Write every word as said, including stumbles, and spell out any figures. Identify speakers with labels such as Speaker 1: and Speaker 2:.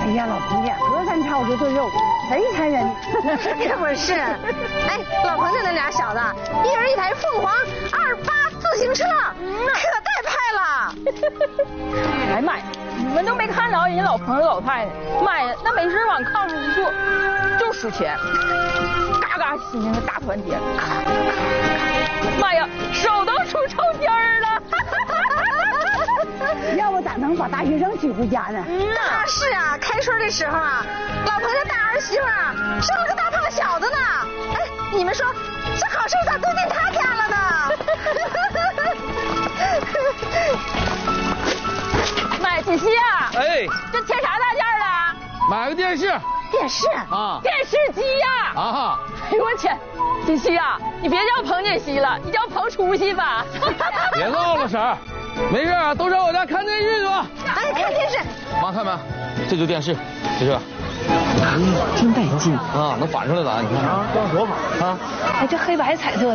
Speaker 1: 呀，老彭家隔三差五就炖肉，贼馋人。
Speaker 2: 可不是，哎，老彭家那俩小子，一人一台凤凰二八自行车，可带派了。
Speaker 3: 哎妈呀，你们都没看着人家老彭老太太，妈呀，那没事往炕上一坐，就数钱，嘎嘎吸那个大团结，咔咔咔，妈呀，手都出抽筋儿了。
Speaker 1: 要不咋能把大学生娶回家呢？
Speaker 2: 嗯啊，是啊，开春的时候啊，老彭家大儿媳妇啊生了个大胖小子呢。哎，你们说这好事咋都进他家了呢？
Speaker 3: 妈，锦溪啊，
Speaker 4: 哎，
Speaker 3: 这添啥大件了？
Speaker 4: 买个电视。
Speaker 2: 电视
Speaker 4: 啊，
Speaker 3: 电视机呀！
Speaker 4: 啊！
Speaker 3: 哎呦我天，锦溪啊，你别叫彭锦溪了，你叫彭出息吧。
Speaker 4: 别闹了，婶儿，没事啊，都上我家看电视去吧。
Speaker 2: 哎，看电视。
Speaker 4: 妈看没？这就电视，这是。
Speaker 3: 真带劲
Speaker 4: 啊，能反出来咋？你看啊，光多好啊！
Speaker 3: 哎，这黑白彩色。